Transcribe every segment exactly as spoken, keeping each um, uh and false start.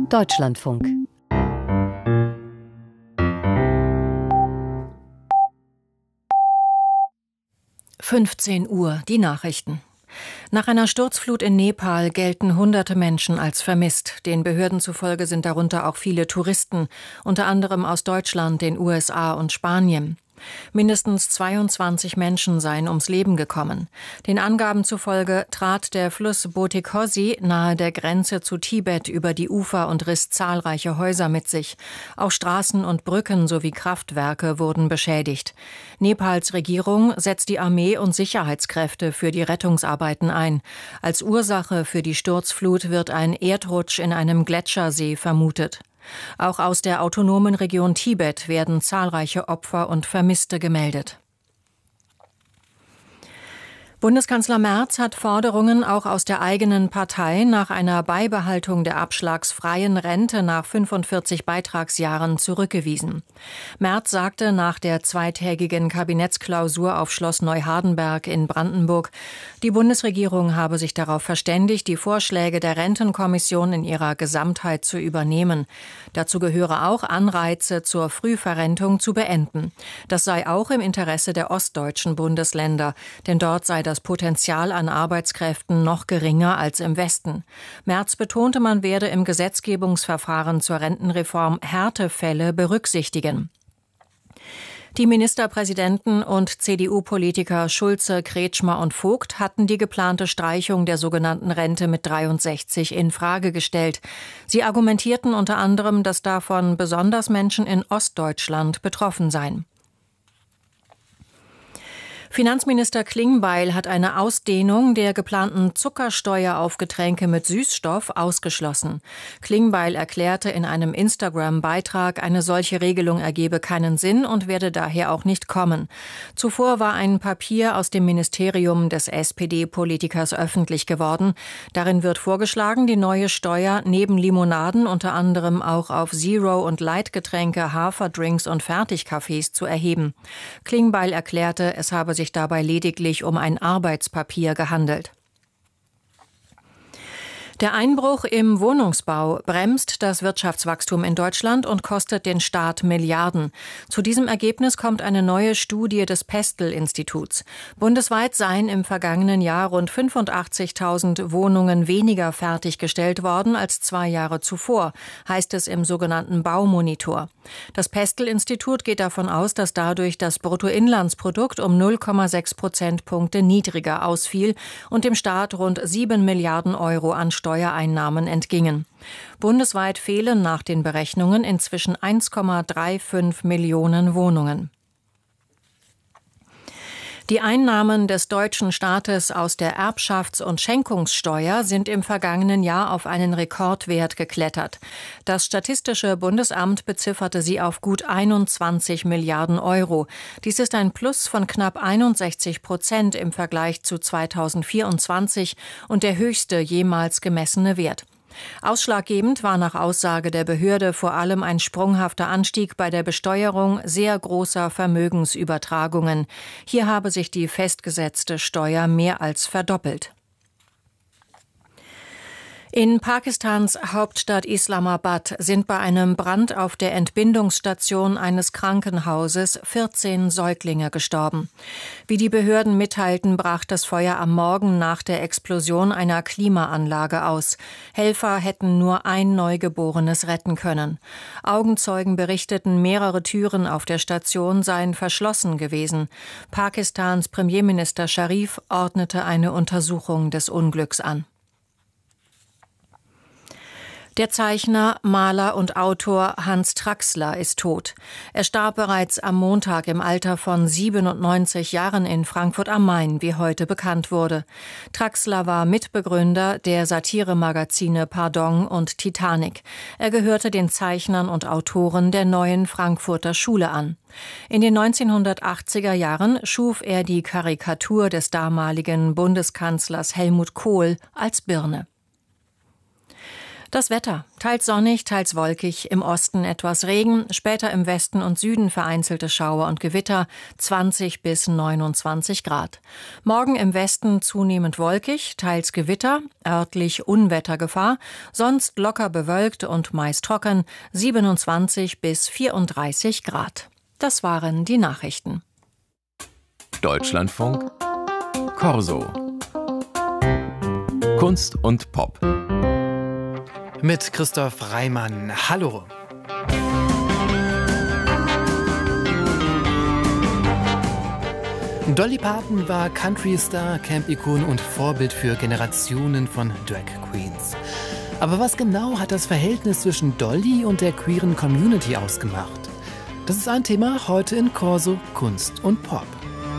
Deutschlandfunk. fünfzehn Uhr, die Nachrichten. Nach einer Sturzflut in Nepal gelten hunderte Menschen als vermisst. Den Behörden zufolge sind darunter auch viele Touristen, unter anderem aus Deutschland, den U S A und Spanien. Mindestens zweiundzwanzig Menschen seien ums Leben gekommen. Den Angaben zufolge trat der Fluss Botekosi nahe der Grenze zu Tibet über die Ufer und riss zahlreiche Häuser mit sich. Auch Straßen und Brücken sowie Kraftwerke wurden beschädigt. Nepals Regierung setzt die Armee und Sicherheitskräfte für die Rettungsarbeiten ein. Als Ursache für die Sturzflut wird ein Erdrutsch in einem Gletschersee vermutet. Auch aus der autonomen Region Tibet werden zahlreiche Opfer und Vermisste gemeldet. Bundeskanzler Merz hat Forderungen auch aus der eigenen Partei nach einer Beibehaltung der abschlagsfreien Rente nach fünfundvierzig Beitragsjahren zurückgewiesen. Merz sagte nach der zweitägigen Kabinettsklausur auf Schloss Neuhardenberg in Brandenburg, die Bundesregierung habe sich darauf verständigt, die Vorschläge der Rentenkommission in ihrer Gesamtheit zu übernehmen. Dazu gehöre auch, Anreize zur Frühverrentung zu beenden. Das sei auch im Interesse der ostdeutschen Bundesländer, denn dort sei das Potenzial an Arbeitskräften noch geringer als im Westen. Merz betonte, man werde im Gesetzgebungsverfahren zur Rentenreform Härtefälle berücksichtigen. Die Ministerpräsidenten und C D U-Politiker Schulze, Kretschmer und Vogt hatten die geplante Streichung der sogenannten Rente mit dreiundsechzig in Frage gestellt. Sie argumentierten unter anderem, dass davon besonders Menschen in Ostdeutschland betroffen seien. Finanzminister Klingbeil hat eine Ausdehnung der geplanten Zuckersteuer auf Getränke mit Süßstoff ausgeschlossen. Klingbeil erklärte in einem Instagram-Beitrag, eine solche Regelung ergebe keinen Sinn und werde daher auch nicht kommen. Zuvor war ein Papier aus dem Ministerium des S P D-Politikers öffentlich geworden. Darin wird vorgeschlagen, die neue Steuer neben Limonaden unter anderem auch auf Zero- und Light-Getränke, Haferdrinks und Fertigkaffees zu erheben. Klingbeil erklärte, es habe sich dabei lediglich um ein Arbeitspapier gehandelt. Der Einbruch im Wohnungsbau bremst das Wirtschaftswachstum in Deutschland und kostet den Staat Milliarden. Zu diesem Ergebnis kommt eine neue Studie des Pestel-Instituts. Bundesweit seien im vergangenen Jahr rund fünfundachtzigtausend Wohnungen weniger fertiggestellt worden als zwei Jahre zuvor, heißt es im sogenannten Baumonitor. Das Pestel-Institut geht davon aus, dass dadurch das Bruttoinlandsprodukt um null Komma sechs Prozentpunkte niedriger ausfiel und dem Staat rund sieben Milliarden Euro an Steuereinnahmen entgingen. Bundesweit fehlen nach den Berechnungen inzwischen eins Komma fünfunddreißig Millionen Wohnungen. Die Einnahmen des deutschen Staates aus der Erbschafts- und Schenkungssteuer sind im vergangenen Jahr auf einen Rekordwert geklettert. Das Statistische Bundesamt bezifferte sie auf gut einundzwanzig Milliarden Euro. Dies ist ein Plus von knapp einundsechzig Prozent im Vergleich zu zweitausendvierundzwanzig und der höchste jemals gemessene Wert. Ausschlaggebend war nach Aussage der Behörde vor allem ein sprunghafter Anstieg bei der Besteuerung sehr großer Vermögensübertragungen. Hier habe sich die festgesetzte Steuer mehr als verdoppelt. In Pakistans Hauptstadt Islamabad sind bei einem Brand auf der Entbindungsstation eines Krankenhauses vierzehn Säuglinge gestorben. Wie die Behörden mitteilten, brach das Feuer am Morgen nach der Explosion einer Klimaanlage aus. Helfer hätten nur ein Neugeborenes retten können. Augenzeugen berichteten, mehrere Türen auf der Station seien verschlossen gewesen. Pakistans Premierminister Sharif ordnete eine Untersuchung des Unglücks an. Der Zeichner, Maler und Autor Hans Traxler ist tot. Er starb bereits am Montag im Alter von siebenundneunzig Jahren in Frankfurt am Main, wie heute bekannt wurde. Traxler war Mitbegründer der Satiremagazine Pardon und Titanic. Er gehörte den Zeichnern und Autoren der Neuen Frankfurter Schule an. In den neunzehnhundertachtziger Jahren schuf er die Karikatur des damaligen Bundeskanzlers Helmut Kohl als Birne. Das Wetter. Teils sonnig, teils wolkig, im Osten etwas Regen, später im Westen und Süden vereinzelte Schauer und Gewitter, zwanzig bis neunundzwanzig Grad. Morgen im Westen zunehmend wolkig, teils Gewitter, örtlich Unwettergefahr, sonst locker bewölkt und meist trocken, siebenundzwanzig bis vierunddreißig Grad. Das waren die Nachrichten. Deutschlandfunk Corso. Kunst und Pop. Mit Christoph Reimann. Hallo. Dolly Parton war Country-Star, Camp-Ikone und Vorbild für Generationen von Drag Queens. Aber was genau hat das Verhältnis zwischen Dolly und der queeren Community ausgemacht? Das ist ein Thema heute in Corso Kunst und Pop.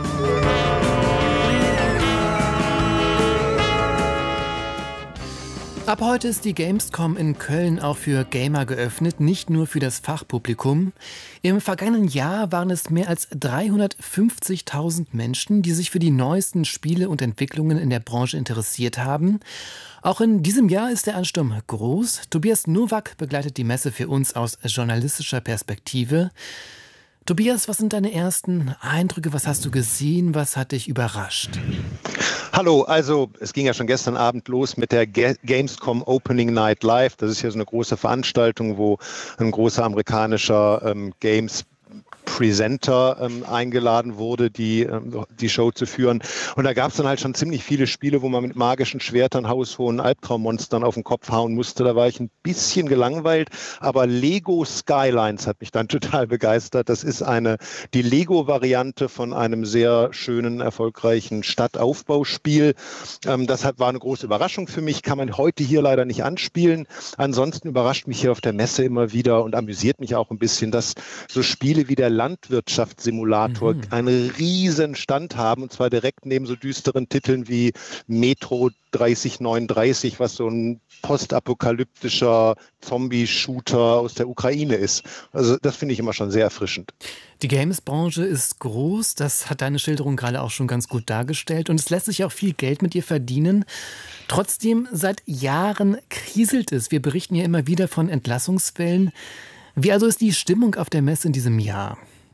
Ab heute ist die Gamescom in Köln auch für Gamer geöffnet, nicht nur für das Fachpublikum. Im vergangenen Jahr waren es mehr als dreihundertfünfzigtausend Menschen, die sich für die neuesten Spiele und Entwicklungen in der Branche interessiert haben. Auch in diesem Jahr ist der Ansturm groß. Tobias Nowak begleitet die Messe für uns aus journalistischer Perspektive. Tobias, was sind deine ersten Eindrücke? Was hast du gesehen? Was hat dich überrascht? Hallo, also es ging ja schon gestern Abend los mit der Gamescom Opening Night Live. Das ist ja so eine große Veranstaltung, wo ein großer amerikanischer ähm, Games Presenter ähm, eingeladen wurde, die, ähm, die Show zu führen. Und da gab es dann halt schon ziemlich viele Spiele, wo man mit magischen Schwertern, haushohen Albtraummonstern auf den Kopf hauen musste. Da war ich ein bisschen gelangweilt, aber Lego Skylines hat mich dann total begeistert. Das ist eine, die Lego-Variante von einem sehr schönen, erfolgreichen Stadtaufbauspiel. Ähm, das hat, war eine große Überraschung für mich, kann man heute hier leider nicht anspielen. Ansonsten überrascht mich hier auf der Messe immer wieder und amüsiert mich auch ein bisschen, dass so Spiele wie der Landwirtschaftssimulator mhm. einen riesen Stand haben, und zwar direkt neben so düsteren Titeln wie Metro dreißig neununddreißig, was so ein postapokalyptischer Zombie-Shooter aus der Ukraine ist. Also das finde ich immer schon sehr erfrischend. Die Games-Branche ist groß, das hat deine Schilderung gerade auch schon ganz gut dargestellt, und es lässt sich auch viel Geld mit ihr verdienen. Trotzdem, seit Jahren kriselt es. Wir berichten ja immer wieder von Entlassungswellen. Wie also ist die Stimmung auf der Messe in diesem Jahr?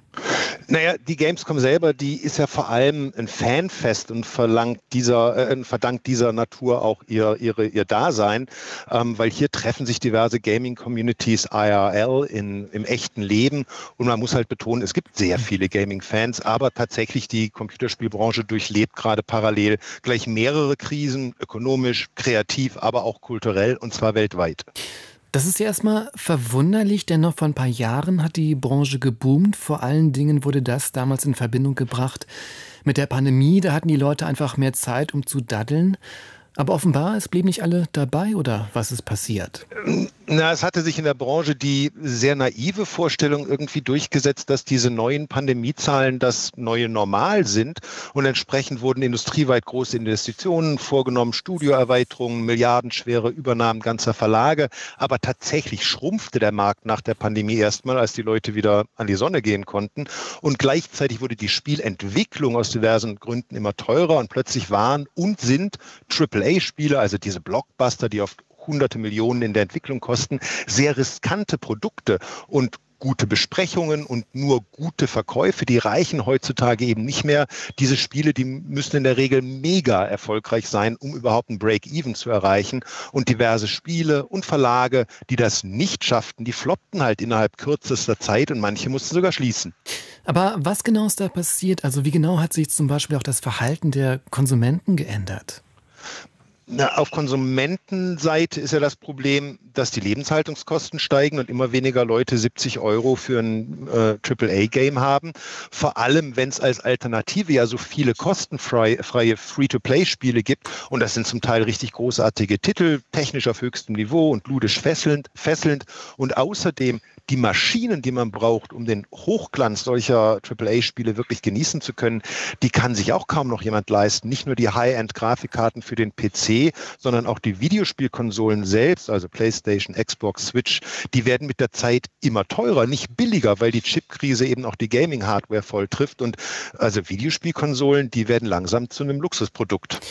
Naja, die Gamescom selber, die ist ja vor allem ein Fanfest und verlangt dieser, äh, verdankt dieser Natur auch ihr, ihre, ihr Dasein, ähm, weil hier treffen sich diverse Gaming-Communities I R L in, im echten Leben, und man muss halt betonen, es gibt sehr viele Gaming-Fans, aber tatsächlich die Computerspielbranche durchlebt gerade parallel gleich mehrere Krisen, ökonomisch, kreativ, aber auch kulturell, und zwar weltweit. Das ist ja erstmal verwunderlich, denn noch vor ein paar Jahren hat die Branche geboomt. Vor allen Dingen wurde das damals in Verbindung gebracht mit der Pandemie. Da hatten die Leute einfach mehr Zeit, um zu daddeln. Aber offenbar, es blieben nicht alle dabei, oder was ist passiert? Na, es hatte sich in der Branche die sehr naive Vorstellung irgendwie durchgesetzt, dass diese neuen Pandemiezahlen das neue Normal sind, und entsprechend wurden industrieweit große Investitionen vorgenommen, Studioerweiterungen, milliardenschwere Übernahmen ganzer Verlage. Aber tatsächlich schrumpfte der Markt nach der Pandemie erstmal, als die Leute wieder an die Sonne gehen konnten. Und gleichzeitig wurde die Spielentwicklung aus diversen Gründen immer teurer, und plötzlich waren und sind Triple A-Spiele, also diese Blockbuster, die oft hunderte Millionen in der Entwicklung kosten, sehr riskante Produkte, und gute Besprechungen und nur gute Verkäufe, die reichen heutzutage eben nicht mehr. Diese Spiele, die müssen in der Regel mega erfolgreich sein, um überhaupt ein Break-Even zu erreichen. Und diverse Spiele und Verlage, die das nicht schafften, die floppten halt innerhalb kürzester Zeit, und manche mussten sogar schließen. Aber was genau ist da passiert? Also wie genau hat sich zum Beispiel auch das Verhalten der Konsumenten geändert? Na, auf Konsumentenseite ist ja das Problem, dass die Lebenshaltungskosten steigen und immer weniger Leute siebzig Euro für ein äh, Triple A-Game haben. Vor allem, wenn es als Alternative ja so viele kostenfreie Free-to-Play-Spiele gibt. Und das sind zum Teil richtig großartige Titel, technisch auf höchstem Niveau und ludisch fesselnd. fesselnd. Und außerdem die Maschinen, die man braucht, um den Hochglanz solcher Triple A-Spiele wirklich genießen zu können, die kann sich auch kaum noch jemand leisten. Nicht nur die High-End-Grafikkarten für den P C, sondern auch die Videospielkonsolen selbst, also PlayStation, Xbox, Switch, die werden mit der Zeit immer teurer, nicht billiger, weil die Chipkrise eben auch die Gaming-Hardware voll trifft. Und also Videospielkonsolen, die werden langsam zu einem Luxusprodukt.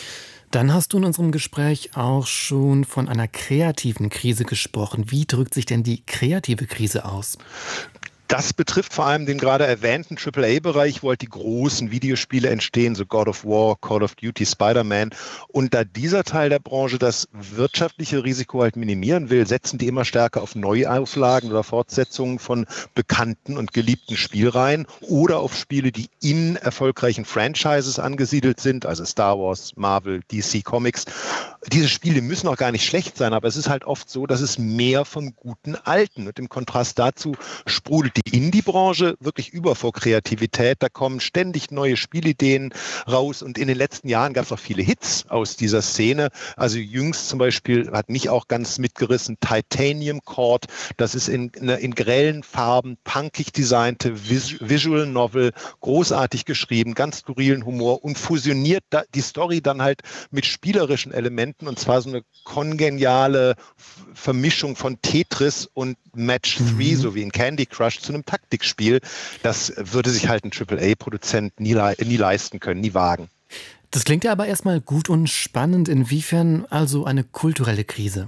Dann hast du in unserem Gespräch auch schon von einer kreativen Krise gesprochen. Wie drückt sich denn die kreative Krise aus? Das betrifft vor allem den gerade erwähnten Triple A-Bereich, wo halt die großen Videospiele entstehen, so God of War, Call of Duty, Spider-Man. Und da dieser Teil der Branche das wirtschaftliche Risiko halt minimieren will, setzen die immer stärker auf Neuauflagen oder Fortsetzungen von bekannten und geliebten Spielreihen oder auf Spiele, die in erfolgreichen Franchises angesiedelt sind, also Star Wars, Marvel, D C Comics. Diese Spiele müssen auch gar nicht schlecht sein, aber es ist halt oft so, dass es mehr vom guten Alten. Und im Kontrast dazu sprudelt die Indie-Branche wirklich über vor Kreativität. Da kommen ständig neue Spielideen raus und in den letzten Jahren gab es auch viele Hits aus dieser Szene. Also jüngst zum Beispiel hat mich auch ganz mitgerissen Titanium Court. Das ist in, in, in grellen Farben, punkig designte Vis- Visual Novel, großartig geschrieben, ganz skurrilen Humor und fusioniert da die Story dann halt mit spielerischen Elementen und zwar so eine kongeniale Vermischung von Tetris und Match drei, mhm. so wie in Candy Crush, zu einem Taktikspiel. Das würde sich halt ein Triple A-Produzent nie, nie leisten können, nie wagen. Das klingt ja aber erstmal gut und spannend. Inwiefern also eine kulturelle Krise?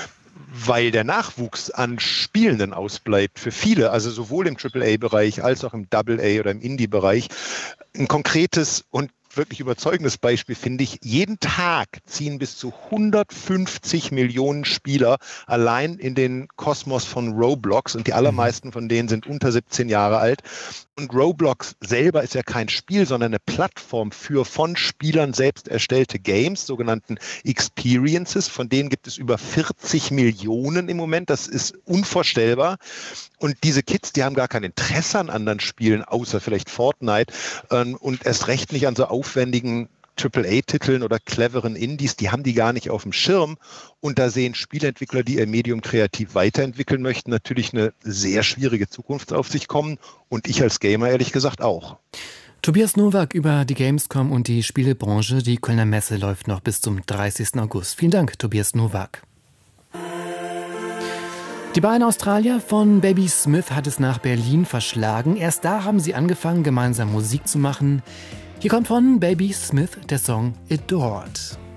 Weil der Nachwuchs an Spielenden ausbleibt für viele, also sowohl im Triple A-Bereich als auch im Double A oder im Indie-Bereich. Ein konkretes und wirklich überzeugendes Beispiel finde ich, jeden Tag ziehen bis zu hundertfünfzig Millionen Spieler allein in den Kosmos von Roblox und die allermeisten von denen sind unter siebzehn Jahre alt. Und Roblox selber ist ja kein Spiel, sondern eine Plattform für von Spielern selbst erstellte Games, sogenannten Experiences. Von denen gibt es über vierzig Millionen im Moment. Das ist unvorstellbar. Und diese Kids, die haben gar kein Interesse an anderen Spielen, außer vielleicht Fortnite ähm, und erst recht nicht an so aufwendigen Triple A-Titeln oder cleveren Indies, die haben die gar nicht auf dem Schirm. Und da sehen Spieleentwickler, die ihr Medium kreativ weiterentwickeln möchten, natürlich eine sehr schwierige Zukunft auf sich kommen. Und ich als Gamer ehrlich gesagt auch. Tobias Nowak über die Gamescom und die Spielebranche. Die Kölner Messe läuft noch bis zum dreißigsten August. Vielen Dank, Tobias Nowak. Die beiden Australier von Baby Smith hat es nach Berlin verschlagen. Erst da haben sie angefangen, gemeinsam Musik zu machen. Hier kommt von Baby Smith der Song Adored.